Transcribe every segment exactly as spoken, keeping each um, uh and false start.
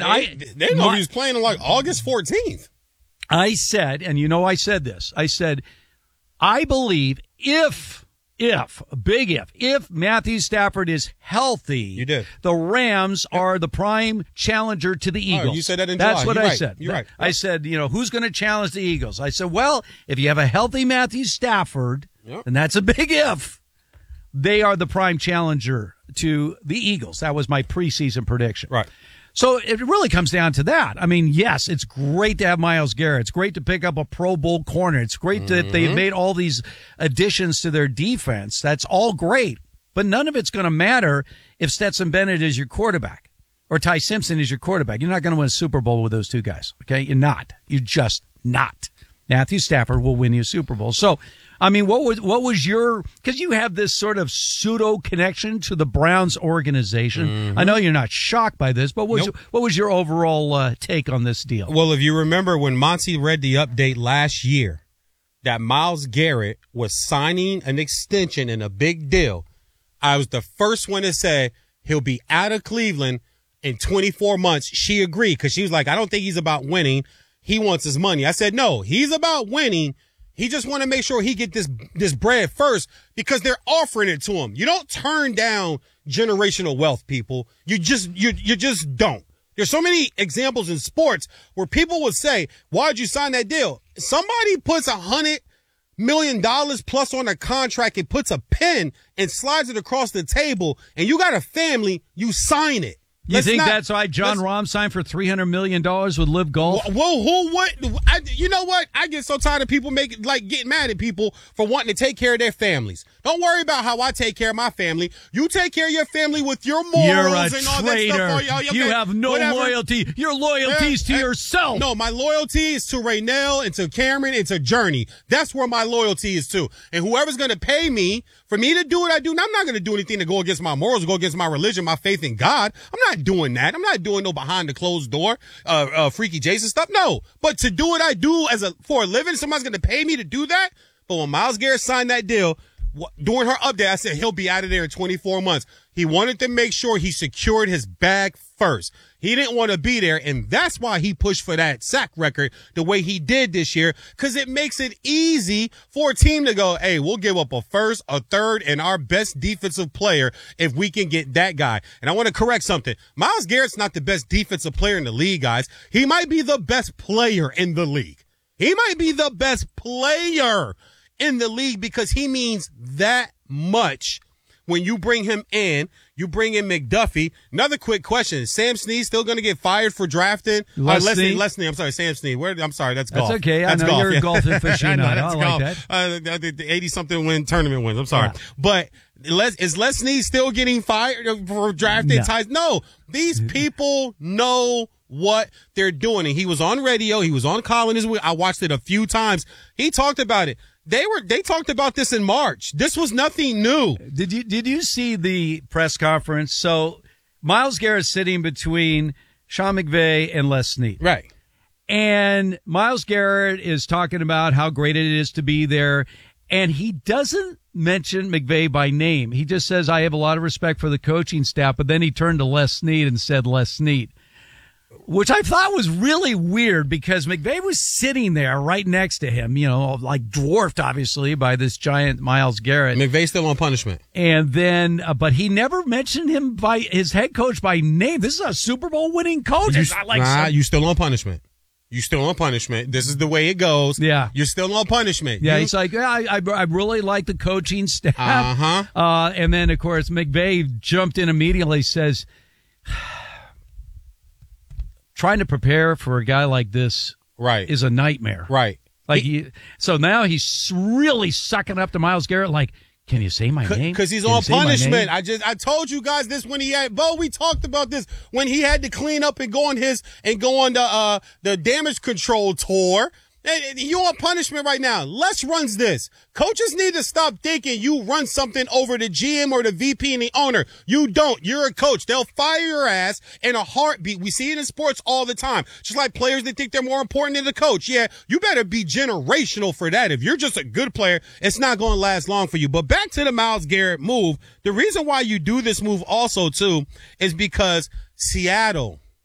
they, I they know my, he was playing on like August fourteenth. I said, and you know I said this, I said, I believe if, if, big if, if Matthew Stafford is healthy, you did. the Rams yep. are the prime challenger to the Eagles. Oh, you said that in That's July. what You're I right. said. You're right. I said, you know, who's going to challenge the Eagles? I said, well, if you have a healthy Matthew Stafford, yep. and that's a big if, they are the prime challenger to the Eagles. That was my preseason prediction. Right. So it really comes down to that. I mean, yes, it's great to have Myles Garrett. It's great to pick up a Pro Bowl corner. It's great mm-hmm. that they've made all these additions to their defense. That's all great. But none of it's going to matter if Stetson Bennett is your quarterback or Ty Simpson is your quarterback. You're not going to win a Super Bowl with those two guys, okay? You're not. You're just not. Matthew Stafford will win you a Super Bowl. So, I mean, what was what was your – because you have this sort of pseudo-connection to the Browns organization. Mm-hmm. I know you're not shocked by this, but what was, nope. your, what was your overall uh, take on this deal? Well, if you remember when Monty read the update last year that Myles Garrett was signing an extension and a big deal, I was the first one to say he'll be out of Cleveland in twenty-four months. She agreed because she was like, I don't think he's about winning. He wants his money. I said, no, he's about winning. He just want to make sure he get this this bread first because they're offering it to him. You don't turn down generational wealth, people. You just you you just don't. There's so many examples in sports where people would say, why'd you sign that deal? Somebody puts a hundred million dollars plus on a contract and puts a pen and slides it across the table and you got a family, you sign it. You let's think not, that's why John Rahm signed for three hundred million dollars with Live Golf? Well, who, what? I, you know what? I get so tired of people making, like, getting mad at people for wanting to take care of their families. Don't worry about how I take care of my family. You take care of your family with your morals You're a and all traitor. that stuff. Oh, okay, you have no whatever. loyalty. Your loyalty's yeah, to yourself. No, my loyalty is to Raynell and to Cameron and to Journey. That's where my loyalty is to. And whoever's going to pay me for me to do what I do, now I'm not going to do anything to go against my morals, go against my religion, my faith in God. I'm not doing that. I'm not doing no behind the closed door, uh, uh, freaky Jason stuff. No, but to do what I do as a, for a living, somebody's going to pay me to do that. But when Myles Garrett signed that deal, wh- during her update, I said he'll be out of there in twenty-four months. He wanted to make sure he secured his bag first. He didn't want to be there, and that's why he pushed for that sack record the way he did this year, because it makes it easy for a team to go, hey, we'll give up a first, a third, and our best defensive player if we can get that guy. And I want to correct something. Myles Garrett's not the best defensive player in the league, guys. He might be the best player in the league. He might be the best player in the league because he means that much. When you bring him in, you bring in McDuffie. Another quick question. Is Sam Snead still going to get fired for drafting? Les uh, Leslie, Snead? Leslie, I'm sorry, Sam Snead. Where, I'm sorry, that's golf. That's okay. That's I know golf. you're a yeah. golf aficionado. I know, I that's like golf. that. Uh, the, the eighty-something win tournament wins. I'm sorry. Yeah. But Les, is Les Snead still getting fired for drafting No. ties? No. These people know what they're doing. And he was on radio. He was on Colin this week. I watched it a few times. He talked about it. They were, they talked about this in March. This was nothing new. Did you, did you see the press conference? So Myles Garrett's sitting between Sean McVay and Les Snead. Right. And Myles Garrett is talking about how great it is to be there. And he doesn't mention McVay by name. He just says, I have a lot of respect for the coaching staff. But then he turned to Les Snead and said, Les Snead. Which I thought was really weird because McVay was sitting there right next to him, you know, like dwarfed, obviously, by this giant Myles Garrett. McVay's still on punishment. And then, uh, but he never mentioned him by his head coach by name. This is a Super Bowl winning coach. You, It's not like nah, some- you still on punishment. You still on punishment. This is the way it goes. Yeah. You're still on punishment. Yeah, you, he's like, yeah, I, I, I really like the coaching staff. Uh-huh. Uh, and then, of course, McVay jumped in immediately, says, trying to prepare for a guy like this right. is a nightmare. Right. Like he, he, so now he's really sucking up to Myles Garrett. Like, can you say my name? Because he's Can on you say my punishment. name? I just I told you guys this when he had Bo. We talked about this when he had to clean up and go on his and go on the uh the damage control tour. You're on punishment right now. Les runs this. Coaches need to stop thinking you run something over the G M or the V P and the owner. You don't. You're a coach. They'll fire your ass in a heartbeat. We see it in sports all the time. Just like players that think they're more important than the coach. Yeah, you better be generational for that. If you're just a good player, it's not going to last long for you. But back to the Myles Garrett move. The reason why you do this move also, too, is because Seattle,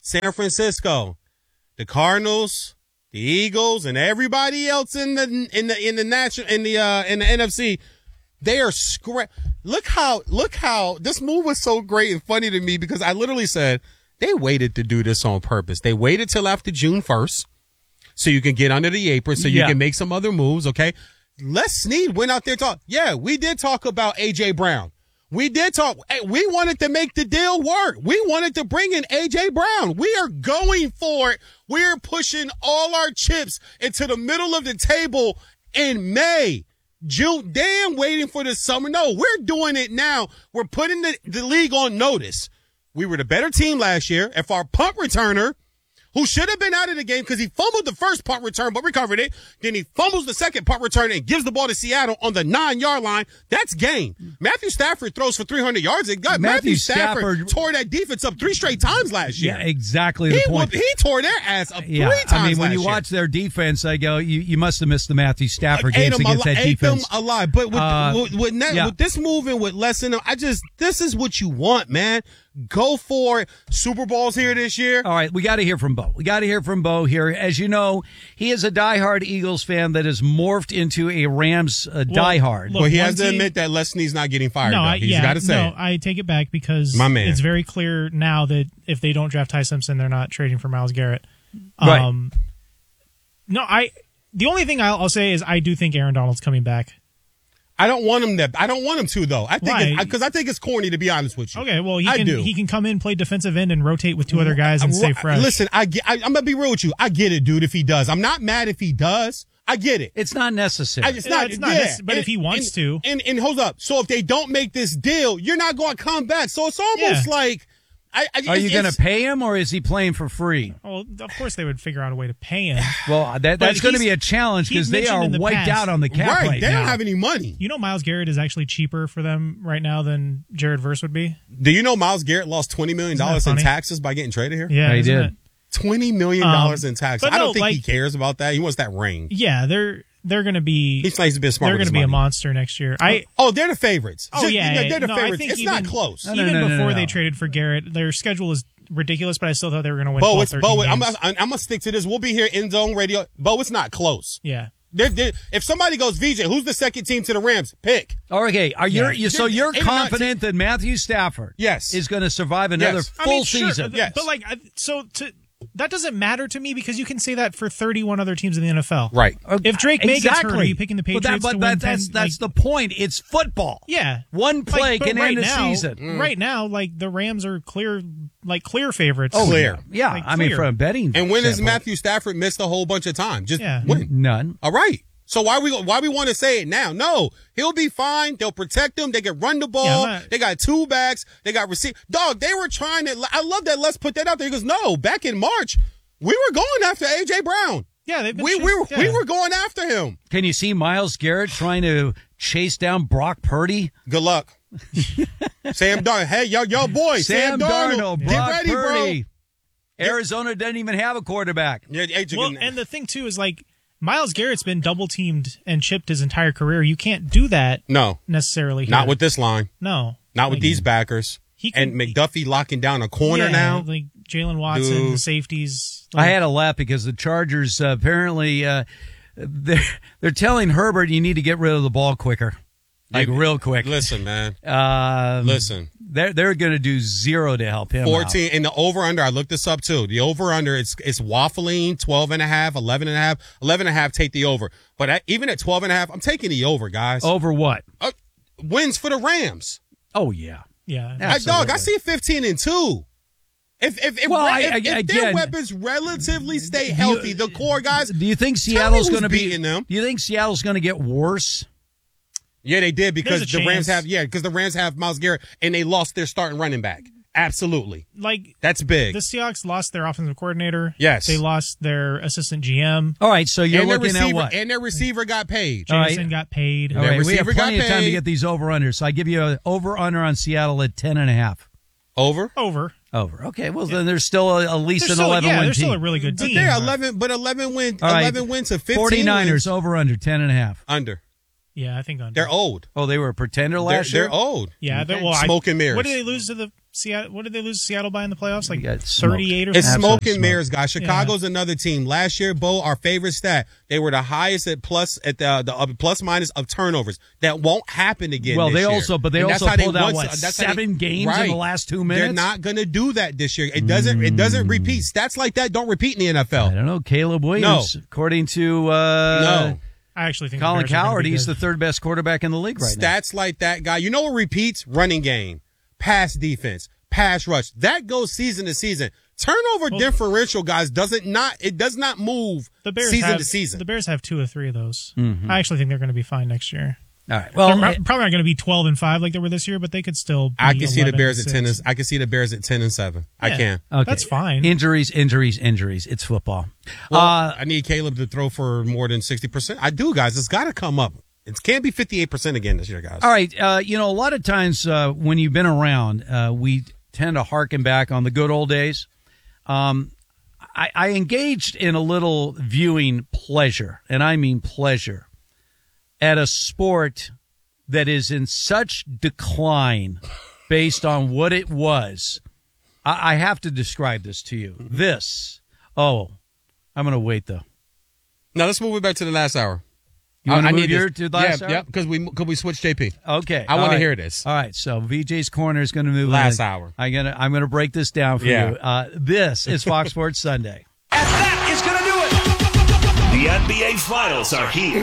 San Francisco, the Cardinals, the Eagles, and everybody else in the in the in the national in the uh, in the N F C, they are scra- Look how look how this move was so great and funny to me because I literally said they waited to do this on purpose. They waited till after June first so you can get under the apron so you Yeah. can make some other moves. Okay, Les Snead went out there and talked. Yeah, we did talk about A J Brown. We did talk. We wanted to make the deal work. We wanted to bring in A J Brown. We are going for it. We're pushing all our chips into the middle of the table in May. June, damn, waiting for the summer. No, we're doing it now. We're putting the, the league on notice. We were the better team last year. If our punt returner, who should have been out of the game because he fumbled the first punt return but recovered it, then he fumbles the second punt return and gives the ball to Seattle on the nine-yard line, that's game. Matthew Stafford throws for three hundred yards. It got Matthew, Matthew Stafford, Stafford tore that defense up three straight times last year. Yeah, exactly the he, point. whooped- he tore their ass up Yeah, three times I mean, when last you year. watch their defense, I go, you, you must have missed the Matthew Stafford Ate games them against ali- that ate defense. them alive. But with, Uh, with, with, net, yeah. with this move and with less in them, I just, this is what you want, man. Go for it. Super Bowl's here this year. All right, we got to hear from Bo. We got to hear from Bo here. As you know, he is a diehard Eagles fan that has morphed into a Rams uh, Well, diehard. look, But he one has to team- admit that Les Snead's not getting fired. No, though. I, He's yeah, got to say no, it. I take it back because My man. it's very clear now that if they don't draft Ty Simpson, they're not trading for Myles Garrett. Right. Um, no, I. The only thing I'll, I'll say is I do think Aaron Donald's coming back. I don't want him to. I don't want him to though. I think Why? because I think it's corny to be honest with you. Okay, well he I can do. he can come in, play defensive end, and rotate with two other guys and stay Right. fresh. Listen, I get. I, I'm gonna be real with you. I get it, dude. If he does, I'm not mad if he does. I get it. It's not necessary. I, it's Yeah, not. it's not yeah. necess- but if he wants and, to. and and hold up. So if they don't make this deal, you're not going to come back. So it's almost Yeah. like. I, I, Are you it's- going to it's- pay him, or is he playing for free? Well, of course they would figure out a way to pay him. Well, that, that's going to he's- be a challenge because he's they mentioned are in the wiped past- out on the cap Right, right, they now. don't have any money. You know, Myles Garrett is actually cheaper for them right now than Jared Verse would be. Do you know Myles Garrett lost twenty million dollars Isn't in that funny? taxes by getting traded here? Yeah, Yeah, he isn't did. it? Twenty million dollars Um, in taxes. but I don't no, think he like- cares about that. He wants that ring. Yeah, they're they're going to be He's nice to be smart. they're with going his to be a money. monster next year. I Oh, they're the favorites. Oh, Just- yeah, you know, yeah, they're the no, I favorites. think It's even- not close. No, no, even no, no, before no. they traded for Garrett, their schedule is ridiculous, but I still thought they were going to win. Bo, twelve, it's thirteen Bo. I'm, games. I'm, I'm gonna stick to this. We'll be here in zone radio. Bo, it's not close. Yeah. They're, they're, if somebody goes, V J, who's the second team to the Rams? Pick. Okay, are you Yeah. you so They're you're eight or nine confident that Matthew Stafford Yes. is going to survive another Yes. full I mean, sure, season? th- Yes. But like, I- so to that doesn't matter to me because you can say that for thirty-one other teams in the N F L. Right. If Drake May gets hurt, exactly. are you picking the But Patriots that, but to that, win that's ten, that's like, the point. It's football. Yeah. One play Like, but can right end a now, season. Right now, like the Rams are clear, like clear favorites. Oh, Clear. Yeah, Like, I mean clear. from a betting. And when has standpoint, Matthew Stafford missed a whole bunch of time? Just Yeah. when? none. All right. So why we why we want to say it now? No, he'll be fine. They'll protect him. They can run the ball. Yeah, I'm not- They got two backs. They got receive. Dog, they were trying to. I love that. Let's put that out there. He goes, no. Back in March, we were going after A J Brown. Yeah, they've been We chas- we were yeah. we were going after him. Can you see Myles Garrett trying to chase down Brock Purdy? Good luck, Sam Darnold. Hey, yo, yo, boy, Sam, Sam, Darnold, Get Brock ready, Purdy. Arizona doesn't even have a quarterback. bro. Yeah, A J Well, can- and the thing too is like Myles Garrett's been double teamed and chipped his entire career. You can't do that no, necessarily. Here. not with this line. no, Not with Like, these backers. He can- and McDuffie locking down a corner yeah, now. like Jalen Watson, Dude. the safeties. I had a laugh because the Chargers uh, apparently uh, they're they're telling Herbert you need to get rid of the ball quicker, like They- real quick. Listen, man. Um, Listen. they're they're going to do zero to help him. out. fourteen and the over under, I looked this up too. The over under, it's it's waffling twelve and a half, eleven and a half, eleven and a half, take the over. But at, even at twelve and a half, I'm taking the over, guys. Over what? Uh, wins for the Rams. Oh yeah. yeah. Yeah. I, dog, I Absolutely. see fifteen and two. If if if, Well, I- if, I- if their again- weapons relatively stay healthy, the core guys. Do you think Tell me Seattle's who's going to be? beating them. Do you think Seattle's going to get worse? Yeah, they did because There's a the Rams chance. have yeah because the Rams have Myles Garrett and they lost their starting running back. Absolutely, Like that's big. the Seahawks lost their offensive coordinator. Yes. They lost their assistant G M. All right, so you're and their looking receiver at what? and their receiver got paid. All right. Jameson got paid. All Their right, we have receiver got plenty of time to paid. get these over under. So I give you an over under on Seattle at ten and a half. Over. Over. Over. Okay, well then there's still a, at least They're an still, eleven yeah, win they're team. still a really good But team. they're eleven, but eleven win, All right. eleven wins to fifteen. forty-niners wins. over under ten and a half. Under. Yeah, I think under. They're old. Oh, they were a pretender They're, last year? they're old. Yeah, they're, Okay. well, I- smoke and mirrors. What did they lose to the Seattle? What did they lose to Seattle by in the playoffs? Like You got smoked. thirty-eight or It's something. smoke Absolute and mirrors, guys. Chicago's another team. Last year, Bo, our favorite stat, they were the highest at plus at the the uh, plus minus of turnovers. That won't happen again. Well, this they year. also, but they And that's also how they pulled out, won- what, that's how seven they- games in right. the last two minutes? They're not going to do that this year. It doesn't. It doesn't repeat. Stats like that don't repeat in the N F L. I don't know. Caleb Williams, according to uh, No. I actually think the Colin Bears are gonna Coward, be he's good. the third best quarterback in the league right now. Stats like that, guy. You know what repeats? Running game, pass defense, pass rush. That goes season to season. Turnover Well, differential, guys, doesn't not it does not move the Bears season have, to season. The Bears have two or three of those. Mm-hmm. I actually think they're going to be fine next year. All right. Well, They're eh, probably not going to be twelve and five like they were this year, but they could still. Be I can see the eleven Bears and at ten. six. And, I can see the Bears at ten and seven. I Yeah. can. okay. That's fine. Injuries, injuries, injuries. It's football. Well, uh, I need Caleb to throw for more than sixty percent. I do, guys. It's got to come up. It can't be fifty-eight percent again this year, guys. all right. Uh, you know, a lot of times uh, when you've been around, uh, we tend to harken back on the good old days. Um, I, I engaged in a little viewing pleasure, and I mean pleasure, at a sport that is in such decline based on what it was. I, I have to describe this to you. This. Oh, I'm going to wait, though. Now let's move it back to the last hour. You want I- I to move need your this. to the last yeah, hour? Yeah, because we could we switch J P. Okay. I all wanna right. hear this. All right. So V J's Corner is going to move Last in. hour. I'm gonna I'm gonna break this down for Yeah. you. Uh, this is Fox Sports Sunday. And that is going to do it. The N B A Finals are here.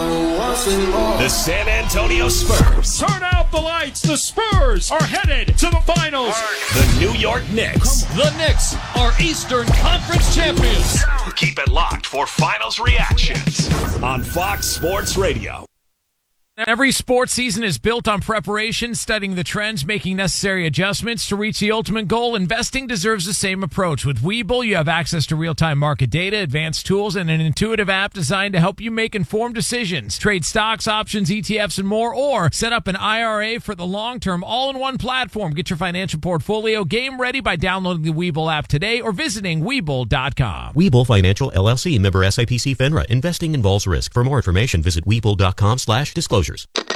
The San Antonio Spurs. Turn out the lights. The Spurs are headed to the finals. The New York Knicks. The Knicks are Eastern Conference champions. Keep it locked for finals reactions on Fox Sports Radio. Every sports season is built on preparation, studying the trends, making necessary adjustments to reach the ultimate goal. Investing deserves the same approach. With Webull, you have access to real-time market data, advanced tools, and an intuitive app designed to help you make informed decisions. Trade stocks, options, E T Fs, and more, or set up an I R A for the long-term all-in-one platform. Get your financial portfolio game ready by downloading the Webull app today or visiting Webull dot com. Webull Financial, L L C, member S I P C FINRA. Investing involves risk. For more information, visit Webull dot com slash disclosures.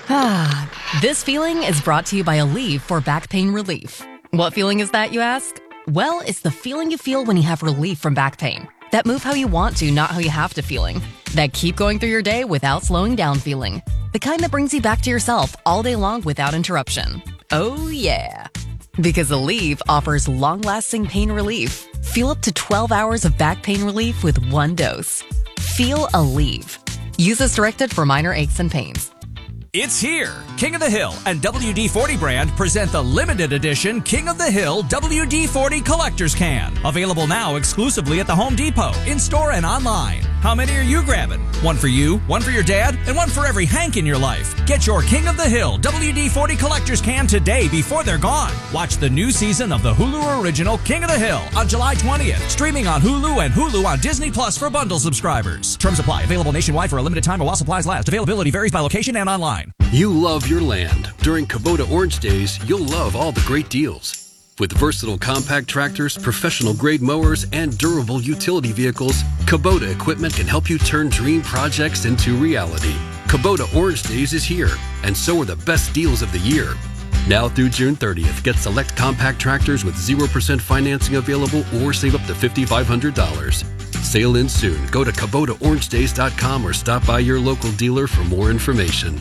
Ah, this feeling is brought to you by Aleve for back pain relief. What feeling is that, you ask? Well, it's the feeling you feel when you have relief from back pain. That move how you want to, not how you have to feeling. That keep going through your day without slowing down feeling. The kind that brings you back to yourself all day long without interruption. Oh, yeah. Because Aleve offers long-lasting pain relief. Feel up to twelve hours of back pain relief with one dose. Feel Aleve. Use as directed for minor aches and pains. It's here. King of the Hill and W D forty brand present the limited edition King of the Hill W D forty Collector's Can. Available now exclusively at the Home Depot, in-store and online. How many are you grabbing? One for you, one for your dad, and one for every Hank in your life. Get your King of the Hill W D forty Collector's Can today before they're gone. Watch the new season of the Hulu original King of the Hill on July twentieth. Streaming on Hulu and Hulu on Disney Plus for bundle subscribers. Terms apply. Available nationwide for a limited time while supplies last. Availability varies by location and online. You love your land. During Kubota Orange Days, you'll love all the great deals. With versatile compact tractors, professional-grade mowers, and durable utility vehicles, Kubota equipment can help you turn dream projects into reality. Kubota Orange Days is here, and so are the best deals of the year. Now through June thirtieth, get select compact tractors with zero percent financing available or save up to five thousand five hundred dollars. Sale ends soon. Go to Kubota Orange Days dot com or stop by your local dealer for more information.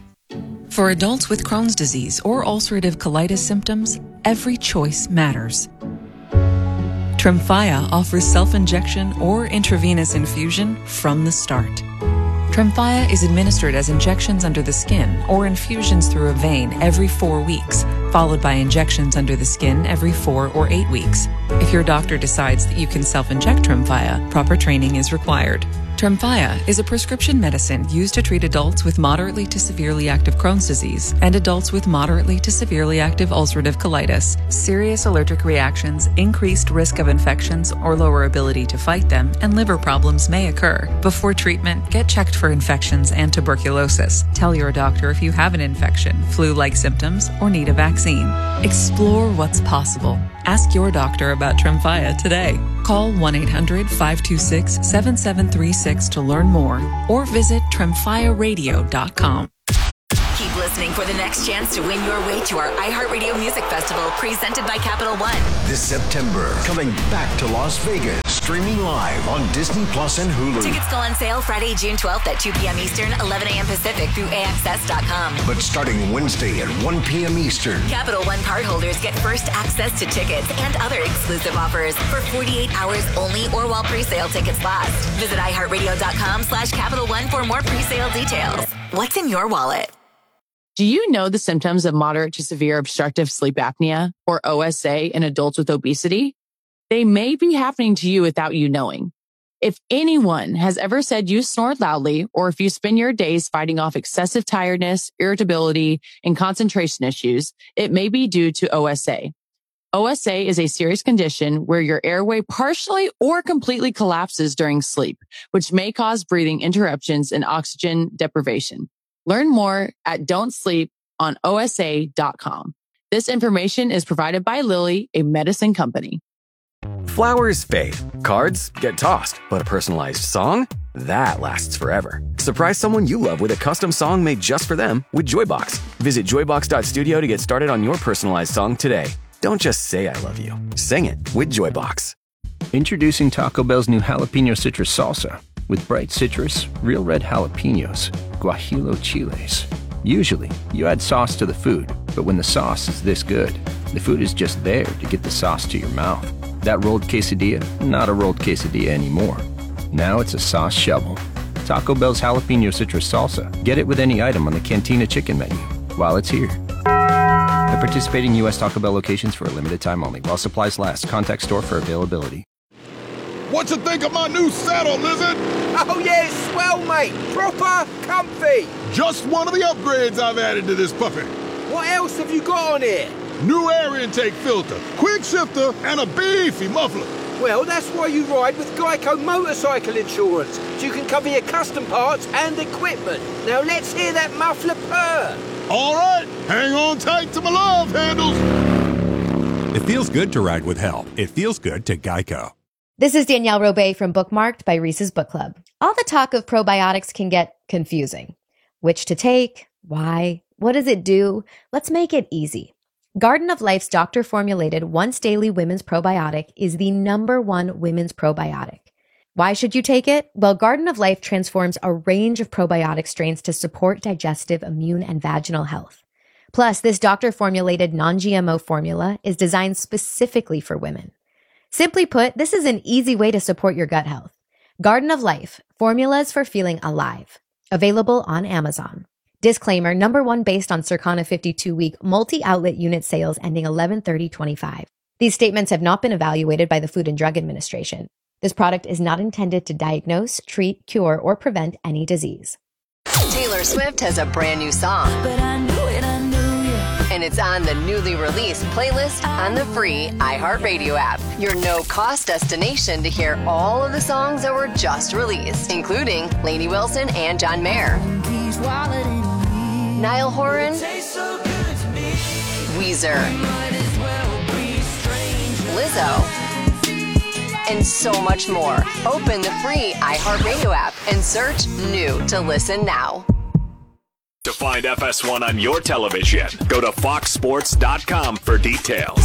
For adults with Crohn's disease or ulcerative colitis symptoms, every choice matters. Tremfya offers self-injection or intravenous infusion from the start. Tremfya is administered as injections under the skin or infusions through a vein every four weeks, followed by injections under the skin every four or eight weeks. If your doctor decides that you can self-inject Tremfya, proper training is required. Tremfya is a prescription medicine used to treat adults with moderately to severely active Crohn's disease and adults with moderately to severely active ulcerative colitis. Serious allergic reactions, increased risk of infections or lower ability to fight them, and liver problems may occur. Before treatment, get checked for infections and tuberculosis. Tell your doctor if you have an infection, flu-like symptoms, or need a vaccine. Explore what's possible. Ask your doctor about Tremfya today. Call one eight hundred five two six seven seven three six to learn more or visit tremfya radio dot com. listening for the next chance to win your way to our iHeartRadio Music Festival presented by Capital One. This September, coming back to Las Vegas, streaming live on Disney Plus and Hulu. Tickets go on sale Friday, June twelfth at two p.m. Eastern, eleven a.m. Pacific through A X S dot com. But starting Wednesday at one p.m. Eastern, Capital One cardholders get first access to tickets and other exclusive offers for forty-eight hours only or while pre-sale tickets last. Visit iHeartRadio.com slash Capital One for more pre-sale details. What's in your wallet? Do you know the symptoms of moderate to severe obstructive sleep apnea, or O S A, in adults with obesity? They may be happening to you without you knowing. If anyone has ever said you snore loudly, or if you spend your days fighting off excessive tiredness, irritability, and concentration issues, it may be due to O S A. O S A is a serious condition where your airway partially or completely collapses during sleep, which may cause breathing interruptions and oxygen deprivation. Learn more at don't sleep on O S A dot com. This information is provided by Lilly, a medicine company. Flowers fade, cards get tossed, but a personalized song? That lasts forever. Surprise someone you love with a custom song made just for them with Joybox. Visit joybox dot studio to get started on your personalized song today. Don't just say I love you. Sing it with Joybox. Introducing Taco Bell's new Jalapeno Citrus Salsa. With bright citrus, real red jalapenos, guajillo chiles. Usually, you add sauce to the food, but when the sauce is this good, the food is just there to get the sauce to your mouth. That rolled quesadilla, not a rolled quesadilla anymore. Now it's a sauce shovel. Taco Bell's Jalapeno Citrus Salsa. Get it with any item on the Cantina Chicken menu while it's here. At participating U S Taco Bell locations for a limited time only. While supplies last. Contact store for availability. What you think of my new saddle, Lizard? Oh, yeah, it's swell, mate. Proper comfy. Just one of the upgrades I've added to this puppy. What else have you got on here? New air intake filter, quick shifter, and a beefy muffler. Well, that's why you ride with Geico Motorcycle Insurance, so you can cover your custom parts and equipment. Now let's hear that muffler purr. All right, hang on tight to my love handles. It feels good to ride with help. It feels good to Geico. This is Danielle Robay from Bookmarked by Reese's Book Club. All the talk of probiotics can get confusing. Which to take? Why? What does it do? Let's make it easy. Garden of Life's doctor-formulated once-daily women's probiotic is the number one women's probiotic. Why should you take it? Well, Garden of Life transforms a range of probiotic strains to support digestive, immune, and vaginal health. Plus, this doctor-formulated non-G M O formula is designed specifically for women. Simply put, this is an easy way to support your gut health. Garden of Life, formulas for feeling alive. Available on Amazon. Disclaimer, number one based on Circana fifty-two week multi-outlet unit sales ending eleven thirty twenty-five. These statements have not been evaluated by the Food and Drug Administration. This product is not intended to diagnose, treat, cure, or prevent any disease. Taylor Swift has a brand new song. But I knew it, I knew it. And it's on the newly released playlist on the free iHeartRadio app. Your no-cost destination to hear all of the songs that were just released, including Lainey Wilson and John Mayer, Niall Horan, Weezer, Lizzo, and so much more. Open the free iHeartRadio app and search New to listen now. To find F S one on your television, go to fox sports dot com for details.